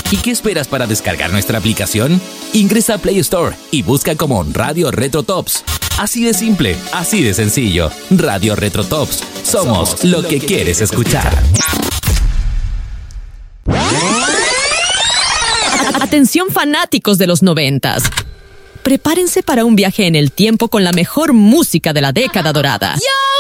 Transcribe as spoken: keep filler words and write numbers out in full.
¿Y qué esperas para descargar nuestra aplicación? Ingresa a Play Store y busca como Radio Retro Tops. Así de simple, así de sencillo. Radio Retro Tops. Somos, Somos lo, lo que, que quieres escuchar. Atención fanáticos de los noventas. Prepárense para un viaje en el tiempo con la mejor música de la década dorada.